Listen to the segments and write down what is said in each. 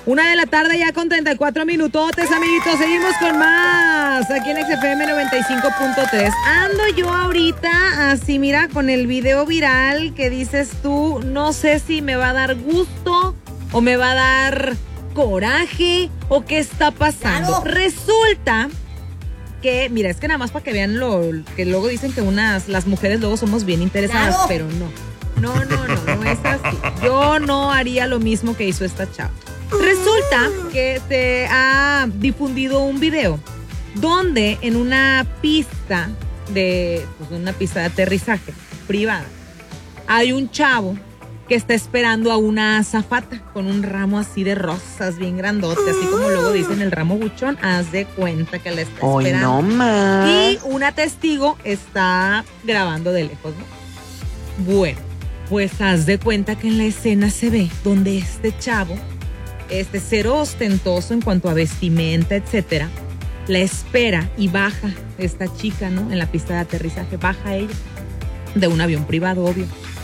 1:00 ya con 34 minutotes, amiguitos. Seguimos con más aquí en XFM 95.3. Ando yo ahorita así, mira, con el video viral que dices tú, no sé si me va a dar gusto o me va a dar coraje o qué está pasando. Claro. Resulta que, mira, es que nada más para que vean que luego dicen que las mujeres luego somos bien interesadas, claro. Pero no es así. Yo no haría lo mismo que hizo esta chava. Resulta que se ha difundido un video donde en una pista de aterrizaje privada hay un chavo que está esperando a una azafata con un ramo así de rosas bien grandote, así como luego dicen el ramo buchón. Haz de cuenta que la está esperando. ¡Ay, no más! Y una testigo está grabando de lejos, ¿no? Bueno, pues haz de cuenta que en la escena se ve donde este chavo, cero ostentoso en cuanto a vestimenta, etcétera, la espera y baja esta chica, ¿no? En la pista de aterrizaje, baja ella de un avión privado, obvio.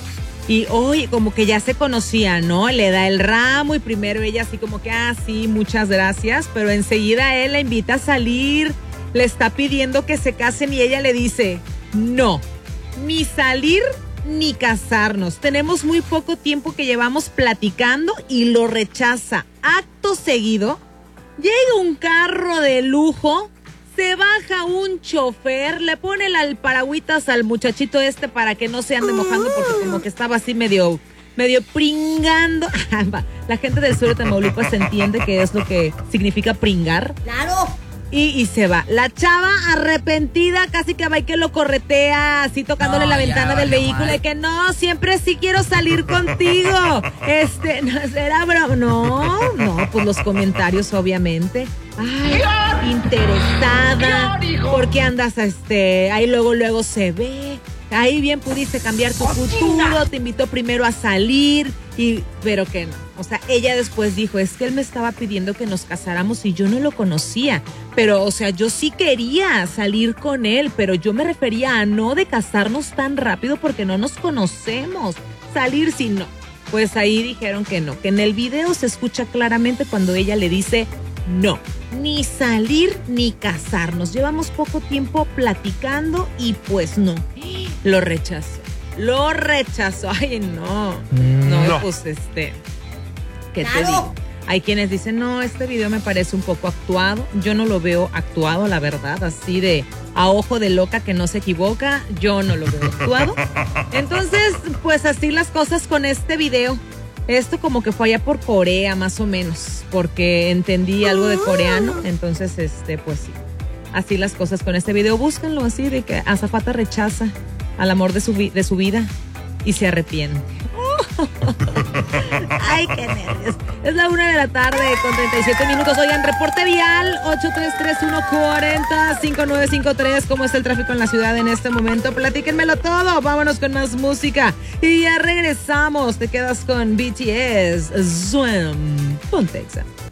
Y oye, como que ya se conocía, ¿no? Le da el ramo y primero ella así como que, sí, muchas gracias, pero enseguida él la invita a salir, le está pidiendo que se casen y ella le dice, no, ni salir ni casarnos. Tenemos muy poco tiempo que llevamos platicando y lo rechaza. Acto seguido, llega un carro de lujo, se baja un chofer, le pone el paragüitas al muchachito para que no se ande mojando porque como que estaba así medio pringando. La gente del sur de Tamaulipas entiende que es lo que significa pringar. ¡Claro! Y se va. La chava arrepentida, casi que va y que lo corretea, así tocándole la ventana del vehículo, y que no, siempre sí quiero salir contigo. No, era broma. No, pues los comentarios, obviamente. Ay, interesada. ¿Por qué andas ahí luego se ve? Ahí bien pudiste cambiar tu futuro, te invitó primero a salir, pero que no. O sea, ella después dijo, es que él me estaba pidiendo que nos casáramos y yo no lo conocía. Pero, o sea, yo sí quería salir con él, pero yo me refería a no de casarnos tan rápido porque no nos conocemos. Salir sí no. Pues ahí dijeron que no, que en el video se escucha claramente cuando ella le dice, no, ni salir ni casarnos. Llevamos poco tiempo platicando y pues no. Lo rechazó. Ay, no. No, pues ¿qué te digo? Hay quienes dicen, no, este video me parece un poco actuado. Yo no lo veo actuado, la verdad, así de a ojo de loca que no se equivoca. Yo no lo veo actuado. Entonces, pues así las cosas con este video. Esto como que fue allá por Corea, más o menos, porque entendí algo de coreano. Entonces, pues sí. Así las cosas con este video. Búsquenlo así, de que azafata rechaza al amor de su vida y se arrepiente. Ay, qué nervios. Es la 1:00 con 37 minutos. Oigan, reporte vial 8331405953. ¿Cómo está el tráfico en la ciudad en este momento? Platíquenmelo todo. Vámonos con más música y ya regresamos. Te quedas con BTS Swim. Ponte Exa.